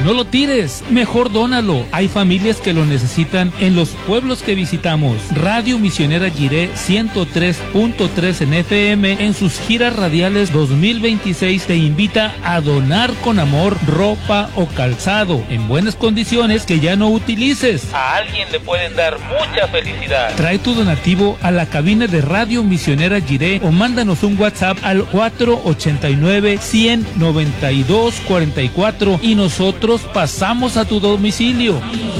no lo tires, mejor dónalo. Hay familias que lo necesitan en los pueblos que visitamos. Radio Misionera Jiré 103.3 en FM en sus giras radiales 2026 te invita a donar con amor ropa o calzado en buenas condiciones que ya no utilices. A alguien le pueden dar mucha felicidad. Trae tu donativo a la cabina de Radio Misionera Jiré o mándanos un WhatsApp al 489-192-44 y nosotros pasamos a tu domicilio.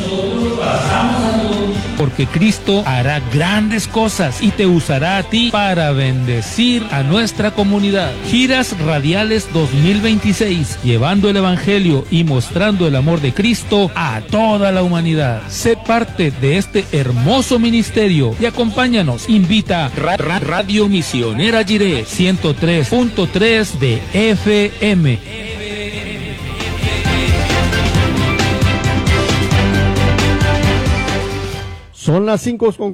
Porque Cristo hará grandes cosas y te usará a ti para bendecir a nuestra comunidad. Giras Radiales 2026, llevando el Evangelio y mostrando el amor de Cristo a toda la humanidad. Sé parte de este hermoso ministerio y acompáñanos. Invita Radio Misionera Jiré 103.3 de FM. Son las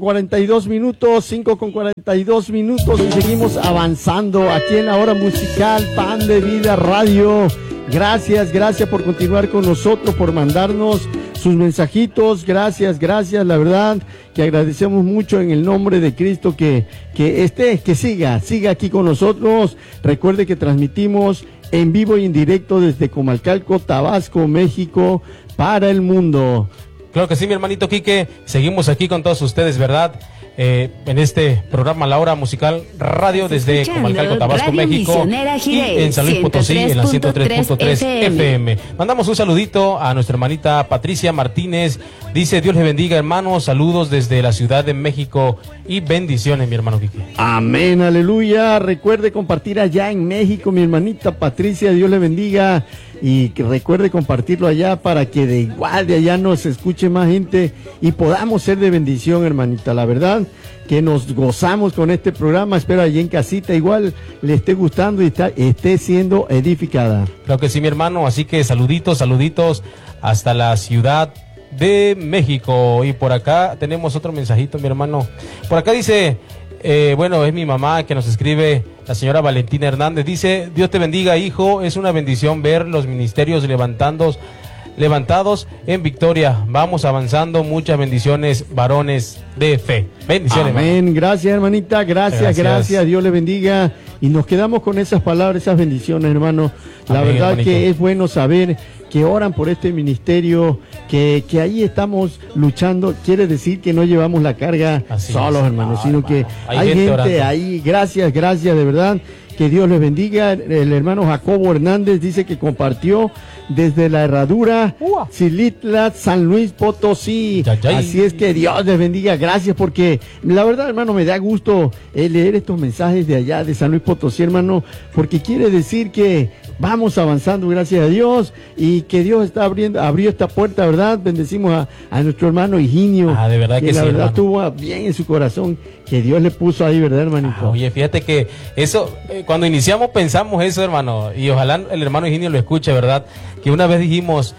5:42 minutos y seguimos avanzando aquí en la hora musical Pan de Vida Radio. Gracias por continuar con nosotros, por mandarnos sus mensajitos. Gracias, la verdad que agradecemos mucho en el nombre de Cristo que siga aquí con nosotros. Recuerde que transmitimos en vivo y en directo desde Comalcalco, Tabasco, México, para el mundo. Claro que sí, mi hermanito Quique, seguimos aquí con todos ustedes, ¿verdad? En este programa La Hora Musical Radio desde Comalcalco, Tabasco, México y en San Luis Potosí en la 103.3 FM. Mandamos un saludito a nuestra hermanita Patricia Martínez. Dice: Dios les bendiga, hermanos, saludos desde la Ciudad de México y bendiciones, mi hermano Quique. Amén, aleluya. Recuerde compartir allá en México, mi hermanita Patricia, Dios le bendiga. Y que recuerde compartirlo allá para que de allá nos escuche más gente y podamos ser de bendición, hermanita. La verdad que nos gozamos con este programa. Espero allí en casita igual le esté gustando y esté siendo edificada. Claro que sí, mi hermano. Así que saluditos hasta la Ciudad de México. Y por acá tenemos otro mensajito, mi hermano. Por acá dice... bueno, es mi mamá que nos escribe, la señora Valentina Hernández. Dice: Dios te bendiga, hijo, es una bendición ver los ministerios levantados en victoria. Vamos avanzando, muchas bendiciones, varones de fe. Bendiciones. Amén, hermano. Gracias, hermanita, gracias, Dios le bendiga. Y nos quedamos con esas palabras, esas bendiciones, hermano. La Amén, verdad hermanito. Que es bueno saber que oran por este ministerio, que ahí estamos luchando. Quiere decir que no llevamos la carga solos, hermanos, sino que hay gente orando. Ahí. Gracias, de verdad. Que Dios les bendiga. El hermano Jacobo Hernández dice que compartió desde la Herradura, Xilitla, San Luis Potosí. Así es que Dios les bendiga. Gracias, porque la verdad, hermano, me da gusto leer estos mensajes de allá de San Luis Potosí, hermano, porque quiere decir que vamos avanzando, gracias a Dios, y que Dios abrió esta puerta, ¿verdad? Bendecimos a nuestro hermano Higinio. De verdad que la sí, verdad hermano. Tuvo bien en su corazón, que Dios le puso ahí, ¿verdad, hermanito? Oye, fíjate que eso, cuando iniciamos pensamos eso, hermano, y ojalá el hermano Higinio lo escuche, ¿verdad? Que una vez dijimos,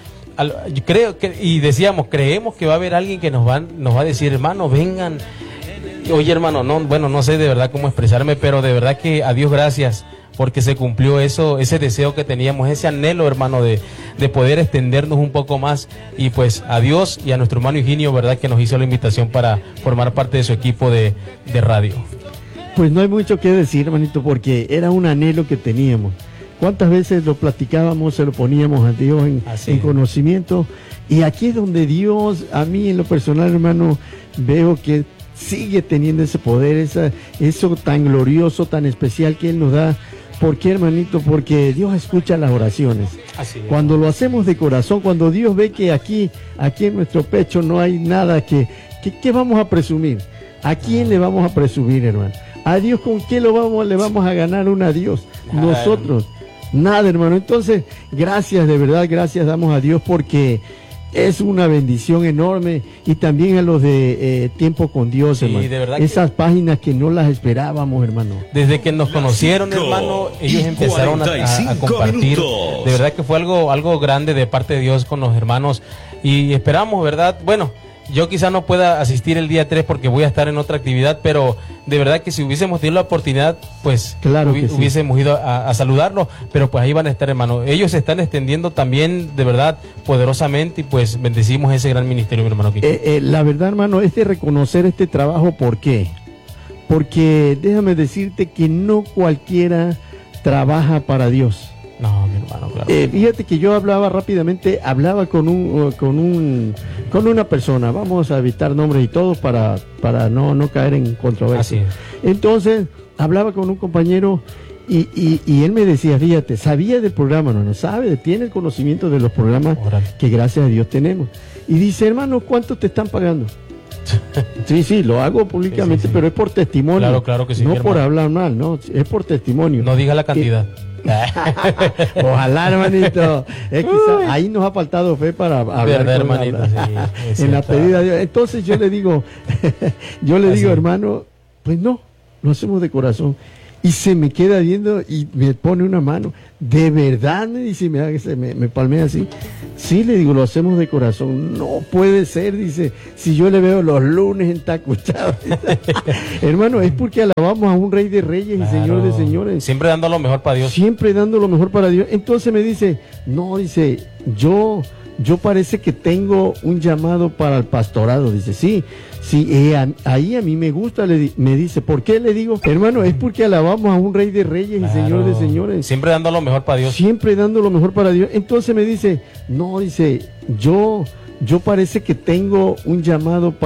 creemos que va a haber alguien que nos va a decir: hermano, vengan. Oye, hermano, no sé de verdad cómo expresarme, pero de verdad que a Dios gracias, porque se cumplió ese deseo que teníamos, ese anhelo, hermano, de poder extendernos un poco más. Y pues a Dios y a nuestro hermano Higinio, verdad, que nos hizo la invitación para formar parte de su equipo de radio. Pues no hay mucho que decir, hermanito, porque era un anhelo que teníamos. ¿Cuántas veces lo platicábamos, se lo poníamos a Dios en conocimiento? Y aquí es donde Dios, a mí en lo personal, hermano, veo que sigue teniendo ese poder, eso tan glorioso, tan especial que Él nos da. ¿Por qué, hermanito? Porque Dios escucha las oraciones. Así es. Cuando lo hacemos de corazón, cuando Dios ve que aquí en nuestro pecho no hay nada que vamos a presumir. ¿A quién le vamos a presumir, hermano? ¿A Dios con qué le vamos a ganar a Dios? Nosotros. Nada, hermano. Entonces, gracias, de verdad, gracias damos a Dios porque es una bendición enorme, y también a los de Tiempo con Dios, hermano. De verdad, esas páginas que no las esperábamos, hermano. Desde que nos conocieron, hermano, ellos empezaron a compartir. Minutos. De verdad que fue algo grande de parte de Dios con los hermanos, y esperamos, ¿verdad? Bueno, Yo quizá no pueda asistir el día 3 porque voy a estar en otra actividad, pero de verdad que si hubiésemos tenido la oportunidad, pues claro hubiésemos ido a saludarlos, pero pues ahí van a estar, hermano. Ellos se están extendiendo también, de verdad, poderosamente, y pues bendecimos ese gran ministerio, mi hermano. La verdad, hermano, es de reconocer este trabajo. ¿Por qué? Porque déjame decirte que no cualquiera trabaja para Dios. No, mi hermano, claro. Fíjate que yo hablaba con una persona, vamos a evitar nombres y todo para no caer en controversia. Entonces, hablaba con un compañero y él me decía, fíjate, sabía del programa, tiene el conocimiento de los programas que gracias a Dios tenemos. Y dice, hermano, ¿cuánto te están pagando? Sí, lo hago públicamente, sí. Pero es por testimonio. Claro que sí. No por hablar mal, no, es por testimonio. No diga la cantidad. Ojalá, hermanito. Ahí nos ha faltado fe para hablar. Verdad, hermanito. Sí, en la pedida de Dios. Entonces yo le digo, hermano, pues no, lo hacemos de corazón. Y se me queda viendo y me pone una mano. De verdad, me dice, me palmea así. Sí, le digo, lo hacemos de corazón. No puede ser, dice, si yo le veo los lunes entacuchados. Hermano, es porque alabamos a un Rey de Reyes y Señor de Señores. Siempre dando lo mejor para Dios. Siempre dando lo mejor para Dios. Entonces me dice, no, dice, yo parece que tengo un llamado para el pastorado. Dice, sí, ahí a mí me gusta, me dice. ¿Por qué? Le digo, hermano, es porque alabamos a un Rey de Reyes y Señor de Señores. Siempre dando lo mejor para Dios. Siempre dando lo mejor para Dios. Entonces me dice, no, dice, yo parece que tengo un llamado para